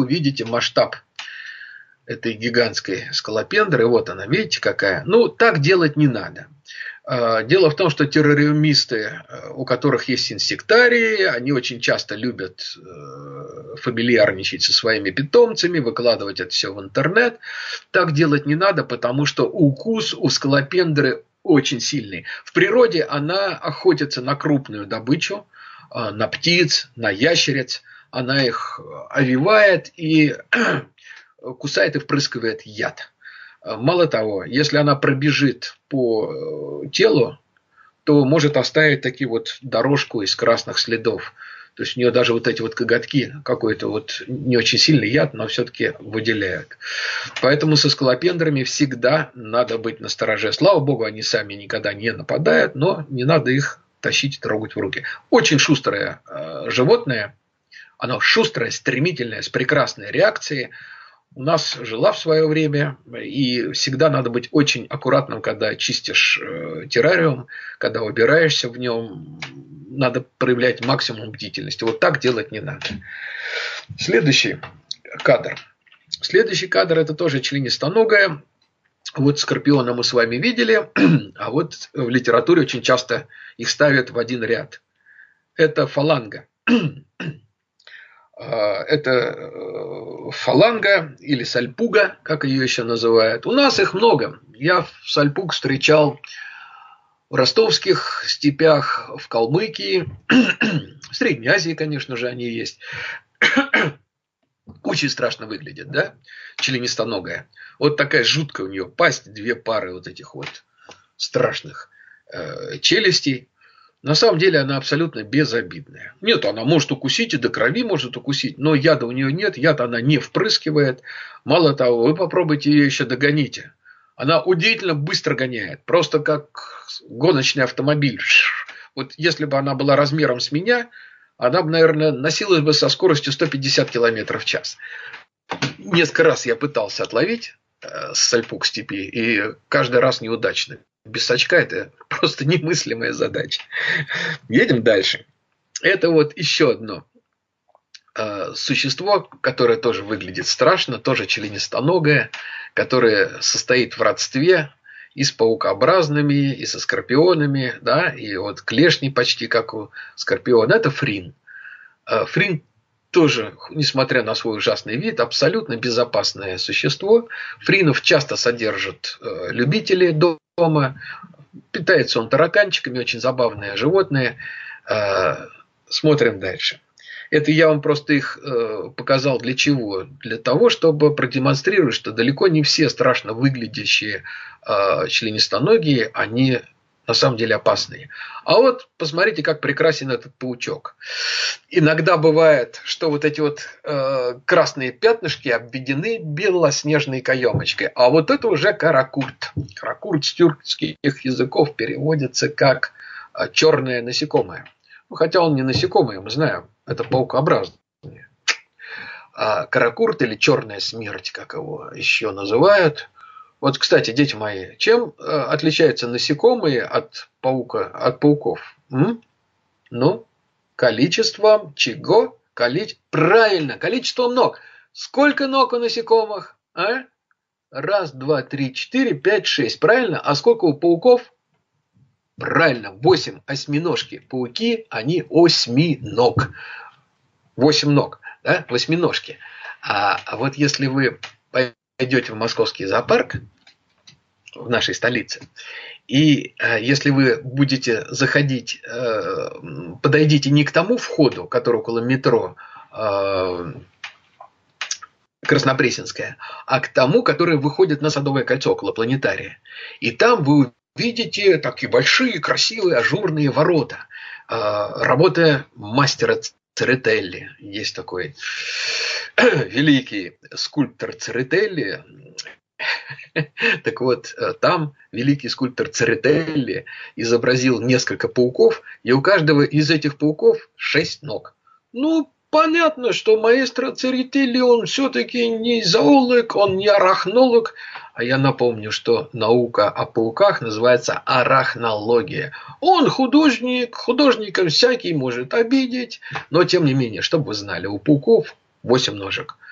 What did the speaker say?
увидите масштаб этой гигантской скалопендры. Вот она, видите, какая. Ну, так делать не надо. Дело в том, что террариумисты, у которых есть инсектарии, они очень часто любят фамильярничать со своими питомцами, выкладывать это все в интернет. Так делать не надо, потому что укус у скалопендры очень сильный. В природе она охотится на крупную добычу, на птиц, на ящериц. Она их овивает и кусает и впрыскивает яд. Мало того, если она пробежит по телу, то может оставить такие вот дорожку из красных следов. То есть у нее даже вот эти вот коготки какой-то вот не очень сильный яд, но все-таки выделяют. Поэтому со скалопендрами всегда надо быть настороже. Слава богу, они сами никогда не нападают, но не надо их тащить и трогать в руки. Очень шустрое животное. Оно шустрое, стремительное, с прекрасной реакцией. У нас жила в свое время, и всегда надо быть очень аккуратным, когда чистишь террариум, когда убираешься в нем, надо проявлять максимум бдительности. Вот так делать не надо. Следующий кадр. Следующий кадр – это тоже членистоногая. Вот скорпиона мы с вами видели, а вот в литературе очень часто их ставят в один ряд. Это фаланга. Это фаланга или сальпуга, как ее еще называют. У нас их много. Я сальпуг встречал в ростовских степях, в Калмыкии, в Средней Азии, конечно же, они есть. Очень страшно выглядит, да? Членистоногая. Вот такая жуткая у нее пасть, две пары вот этих вот страшных челюстей. На самом деле она абсолютно безобидная. Нет, она может укусить и до крови может укусить, но яда у нее нет, яд она не впрыскивает. Мало того, вы попробуйте ее еще догоните. Она удивительно быстро гоняет, просто как гоночный автомобиль. Вот если бы она была размером с меня, она бы, наверное, носилась бы со скоростью 150 км в час. Несколько раз я пытался отловить сальпуг степи, и каждый раз неудачно. Без сачка это просто немыслимая задача. Едем дальше. Это вот еще одно существо, которое тоже выглядит страшно, тоже членистоногое, которое состоит в родстве и с паукообразными, и со скорпионами, да, и вот клешни почти как у скорпиона. Это фрин. Фрин тоже, несмотря на свой ужасный вид, абсолютно безопасное существо. Фринов часто содержат любители дома. Питается он тараканчиками, очень забавное животное. Смотрим дальше. Это я вам просто их показал для чего? Для того, чтобы продемонстрировать, что далеко не все страшно выглядящие членистоногие, они на самом деле опасные. А вот посмотрите, как прекрасен этот паучок. Иногда бывает, что вот эти вот красные пятнышки обведены белоснежной каемочкой. А вот это уже каракурт. Каракурт с тюркских языков переводится как черное насекомое. Ну, хотя он не насекомое, мы знаем, это паукообразный. Каракурт или черная смерть, как его еще называют. Вот, кстати, дети мои, чем отличаются насекомые от пауков? Ну, количеством чего? Правильно, количеством ног. Сколько ног у насекомых? А? 1, 2, 3, 4, 5, 6. Правильно? А сколько у пауков? Правильно, 8 осьминожки. Пауки, они осьминог. 8 ног, да? Восьминожки. А вот если вы пойдете в московский зоопарк, в нашей столице, и если вы будете заходить, подойдите не к тому входу, который около метро Краснопресненская, а к тому, который выходит на Садовое кольцо около планетария. И там вы увидите такие большие, красивые, ажурные ворота. Работа мастера Церетелли. Есть такой великий скульптор Церетелли. Так вот, там великий скульптор Церетелли изобразил несколько пауков, и у каждого из этих пауков 6 ног. Ну, понятно, что маэстро Церетелли, он все-таки не зоолог, он не арахнолог. А я напомню, что наука о пауках называется арахнология. Он художник, художником всякий может обидеть, но тем не менее, чтобы вы знали, у пауков 8 ножек.